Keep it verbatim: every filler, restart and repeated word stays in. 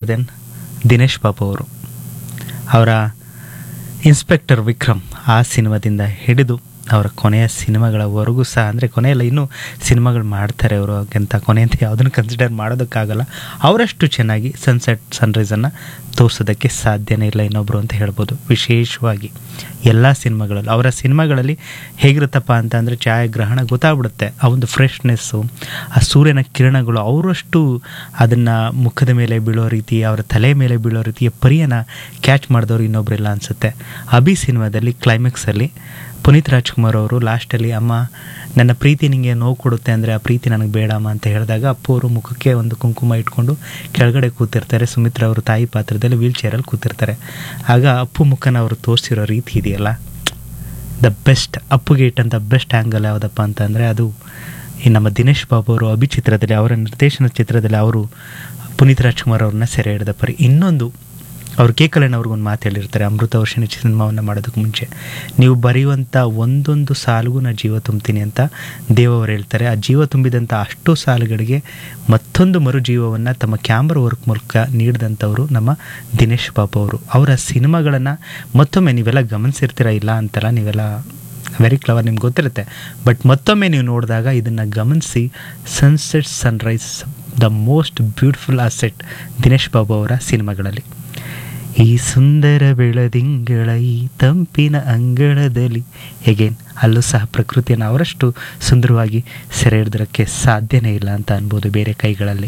Then Dinesh Babu ಅವರು. ಅವರ inspector Vikram ಆ ಸಿನಿಮಾದಿಂದ ಹಿಡಿದು ಅವರ ಕೊನೆಯ ಸಿನಿಮಾಗಳವರೆಗೂ ಸಹ, ಅಂದರೆ ಕೊನೆಯಲ್ಲ ಇನ್ನೂ ಸಿನಿಮಾಗಳು ಮಾಡ್ತಾರೆ ಅವರು, ಅಂತ ಕೊನೆ ಅಂತ ಯಾವುದನ್ನು ಕನ್ಸಿಡರ್ ಮಾಡೋದಕ್ಕಾಗಲ್ಲ. ಅವರಷ್ಟು ಚೆನ್ನಾಗಿ ಸನ್ಸೆಟ್ ಸನ್ರೈಸನ್ನು ತೋರಿಸೋದಕ್ಕೆ ಸಾಧ್ಯನೇ ಇಲ್ಲ ಇನ್ನೊಬ್ಬರು ಅಂತ ಹೇಳ್ಬೋದು. ವಿಶೇಷವಾಗಿ ಎಲ್ಲ ಸಿನಿಮಾಗಳಲ್ಲಿ, ಅವರ ಸಿನಿಮಾಗಳಲ್ಲಿ ಹೇಗಿರುತ್ತಪ್ಪ ಅಂತ ಅಂದರೆ ಛಾಯಾಗ್ರಹಣ ಗೊತ್ತಾಗ್ಬಿಡುತ್ತೆ, ಆ ಒಂದು ಫ್ರೆಶ್ನೆಸ್ಸು, ಆ ಸೂರ್ಯನ ಕಿರಣಗಳು ಅವರಷ್ಟು ಅದನ್ನು ಮುಖದ ಮೇಲೆ ಬೀಳೋ ರೀತಿ, ಅವರ ತಲೆ ಮೇಲೆ ಬೀಳೋ ರೀತಿಯ ಪರಿಯನ್ನು ಕ್ಯಾಚ್ ಮಾಡಿದವರು ಇನ್ನೊಬ್ಬರಿಲ್ಲ ಅನಿಸುತ್ತೆ. ಅಭಿ ಸಿನಿಮಾದಲ್ಲಿ ಕ್ಲೈಮ್ಯಾಕ್ಸಲ್ಲಿ ಪುನೀತ್ ರಾಜ್ಕುಮಾರ್ ಅವರು ಲಾಸ್ಟಲ್ಲಿ ಅಮ್ಮ ನನ್ನ ಪ್ರೀತಿ ನಿಮಗೆ ನೋವು ಕೊಡುತ್ತೆ ಅಂದರೆ ಆ ಪ್ರೀತಿ ನನಗೆ ಬೇಡಮ್ಮ ಅಂತ ಹೇಳಿದಾಗ ಅಪ್ಪು ಅವರು ಮುಖಕ್ಕೆ ಒಂದು ಕುಂಕುಮ ಇಟ್ಕೊಂಡು ಕೆಳಗಡೆ ಕೂತಿರ್ತಾರೆ, ಸುಮಿತ್ರಾ ಅವರು ತಾಯಿ ಪಾತ್ರದಲ್ಲಿ ವೀಲ್ ಚೇರಲ್ಲಿ ಕೂತಿರ್ತಾರೆ. ಆಗ ಅಪ್ಪು ಮುಖನ ಅವರು ತೋರಿಸಿರೋ ರೀತಿ ಇದೆಯಲ್ಲ, ದ ಬೆಸ್ಟ್, ಅಪ್ಪುಗೆ ಇಟ್ಟಂಥ ಬೆಸ್ಟ್ ಆ್ಯಂಗಲ್ ಯಾವುದಪ್ಪ ಅಂತಂದರೆ ಅದು ಈ ನಮ್ಮ ದಿನೇಶ್ ಬಾಬು ಅವರು ಅಭಿ ಚಿತ್ರದಲ್ಲಿ, ಅವರ ನಿರ್ದೇಶನ ಚಿತ್ರದಲ್ಲಿ ಅವರು ಪುನೀತ್ ರಾಜ್ಕುಮಾರ್ ಅವ್ರನ್ನ ಸೆರೆ ಹಿಡಿದ ಪರಿ. ಇನ್ನೊಂದು ಅವ್ರು ಕೆ ಕಲ್ಯಾಣ್ ಅವ್ರಿಗೊಂದು ಮಾತು ಹೇಳಿರ್ತಾರೆ ಅಮೃತ ವರ್ಷಿಣಿ ಸಿನಿಮಾವನ್ನು ಮಾಡೋದಕ್ಕೆ ಮುಂಚೆ, ನೀವು ಬರೆಯುವಂಥ ಒಂದೊಂದು ಸಾಲಿಗೂ ನಾನು ಜೀವ ತುಂಬ್ತೀನಿ ಅಂತ ದೇವವರು ಹೇಳ್ತಾರೆ. ಆ ಜೀವ ತುಂಬಿದಂಥ ಅಷ್ಟು ಸಾಲುಗಳಿಗೆ ಮತ್ತೊಂದು ಮರು ಜೀವವನ್ನು ತಮ್ಮ ಕ್ಯಾಮ್ರಾ ವರ್ಕ್ ಮೂಲಕ ನೀಡಿದಂಥವರು ನಮ್ಮ ದಿನೇಶ್ ಬಾಬು ಅವರು. ಅವರ ಸಿನಿಮಾಗಳನ್ನು ಮತ್ತೊಮ್ಮೆ ನೀವೆಲ್ಲ ಗಮನಿಸಿರ್ತೀರ, ಇಲ್ಲ ಅಂತಲ್ಲ, ನೀವೆಲ್ಲ ವೆರಿ ಕ್ಲವರ್, ನಿಮ್ಗೆ ಗೊತ್ತಿರುತ್ತೆ. ಬಟ್ ಮತ್ತೊಮ್ಮೆ ನೀವು ನೋಡಿದಾಗ ಇದನ್ನು ಗಮನಿಸಿ, sunset Sunrise the most beautiful asset Dinesh Babu ಅವರ ಸಿನಿಮಾಗಳಲ್ಲಿ. ಈ ಸುಂದರ ಬೆಳದಿಂಗಳ ಈ ತಂಪಿನ ಅಂಗಳದಲ್ಲಿ, ಹೇಗೇನ್ ಅಲ್ಲೂ ಸಹ ಪ್ರಕೃತಿಯನ್ನು ಅವರಷ್ಟು ಸುಂದರವಾಗಿ ಸೆರೆ ಹಿಡಿದಕ್ಕೆ ಸಾಧ್ಯನೇ ಇಲ್ಲ ಅಂತ ಅನ್ಬೋದು ಬೇರೆ ಕೈಗಳಲ್ಲಿ.